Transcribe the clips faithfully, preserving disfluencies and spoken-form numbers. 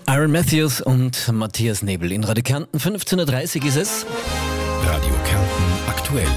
Aaron Matthews und Matthias Nebel in Radio Kärnten. fünfzehn Uhr dreißig ist es. Radio Kärnten aktuell.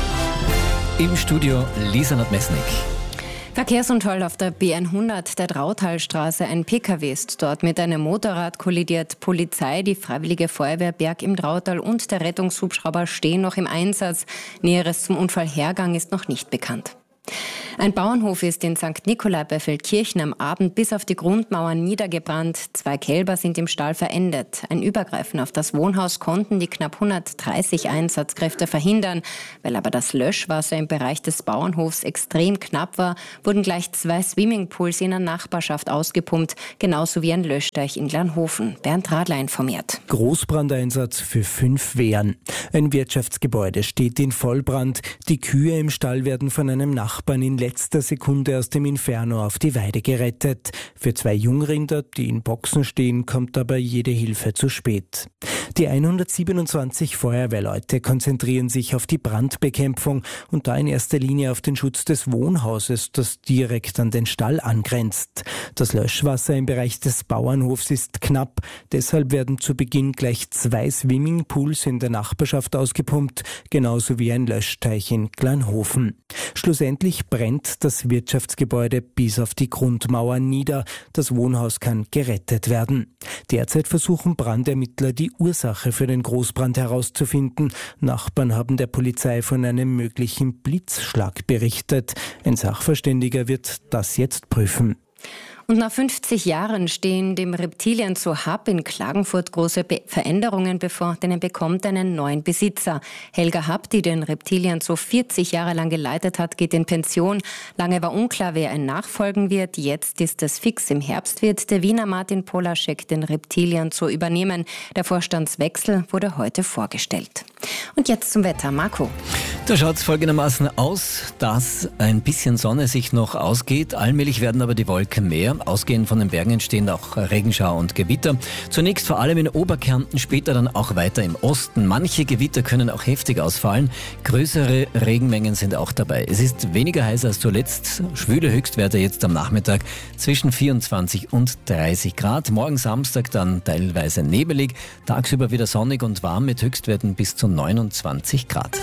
Im Studio Lisa Nadmesnik. Verkehrsunfall auf der B hundert der Trautalstraße. Ein P K W ist dort mit einem Motorrad kollidiert. Polizei, die Freiwillige Feuerwehr Berg im Trautal und der Rettungshubschrauber stehen noch im Einsatz. Näheres zum Unfallhergang ist noch nicht bekannt. Ein Bauernhof ist in Sankt Nikolai bei Feldkirchen am Abend bis auf die Grundmauern niedergebrannt. Zwei Kälber sind im Stall verendet. Ein Übergreifen auf das Wohnhaus konnten die knapp hundertdreißig Einsatzkräfte verhindern. Weil aber das Löschwasser im Bereich des Bauernhofs extrem knapp war, wurden gleich zwei Swimmingpools in der Nachbarschaft ausgepumpt, genauso wie ein Löschteich in Glanhofen. Bernd Radler informiert. Großbrandeinsatz für fünf Wehren. Ein Wirtschaftsgebäude steht in Vollbrand. Die Kühe im Stall werden von einem Nachbarn in letzter Sekunde aus dem Inferno auf die Weide gerettet. Für zwei Jungrinder, die in Boxen stehen, kommt aber jede Hilfe zu spät. Die hundertsiebenundzwanzig Feuerwehrleute konzentrieren sich auf die Brandbekämpfung und da in erster Linie auf den Schutz des Wohnhauses, das direkt an den Stall angrenzt. Das Löschwasser im Bereich des Bauernhofs ist knapp, deshalb werden zu Beginn gleich zwei Swimmingpools in der Nachbarschaft ausgepumpt, genauso wie ein Löschteich in Glanhofen. Schlussendlich brennt das Wirtschaftsgebäude bis auf die Grundmauer nieder. Das Wohnhaus kann gerettet werden. Derzeit versuchen Brandermittler, die Ursache für den Großbrand herauszufinden. Nachbarn haben der Polizei von einem möglichen Blitzschlag berichtet. Ein Sachverständiger wird das jetzt prüfen. Und nach fünfzig Jahren stehen dem Reptilienzoo Hub in Klagenfurt große Be- Veränderungen bevor, denn er bekommt einen neuen Besitzer. Helga Hub, die den Reptilienzoo vierzig Jahre lang geleitet hat, geht in Pension. Lange war unklar, wer ein nachfolgen wird. Jetzt ist es fix. Im Herbst wird der Wiener Martin Polaschek den Reptilienzoo übernehmen. Der Vorstandswechsel wurde heute vorgestellt. Und jetzt zum Wetter. Marco. Da schaut es folgendermaßen aus, dass ein bisschen Sonne sich noch ausgeht. Allmählich werden aber die Wolken mehr. Ausgehend von den Bergen entstehen auch Regenschauer und Gewitter. Zunächst vor allem in Oberkärnten, später dann auch weiter im Osten. Manche Gewitter können auch heftig ausfallen. Größere Regenmengen sind auch dabei. Es ist weniger heiß als zuletzt. Schwüle Höchstwerte jetzt am Nachmittag zwischen vierundzwanzig und dreißig Grad. Morgen Samstag dann teilweise nebelig. Tagsüber wieder sonnig und warm mit Höchstwerten bis zu neunundzwanzig Grad.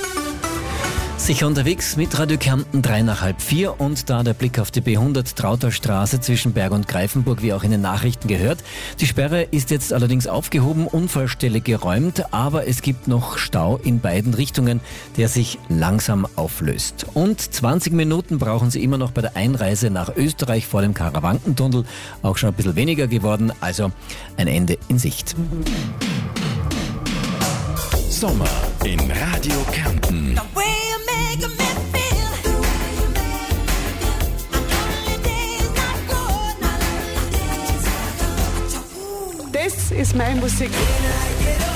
Sicher unterwegs mit Radio Kärnten drei nach halb vier und da der Blick auf die B hundert Trautalstraße zwischen Berg und Greifenburg, wie auch in den Nachrichten gehört. Die Sperre ist jetzt allerdings aufgehoben, Unfallstelle geräumt, aber es gibt noch Stau in beiden Richtungen, der sich langsam auflöst. Und zwanzig Minuten brauchen Sie immer noch bei der Einreise nach Österreich vor dem Karawankentunnel, auch schon ein bisschen weniger geworden, also ein Ende in Sicht. Sommer in Radio Kärnten. Das ist meine Musik.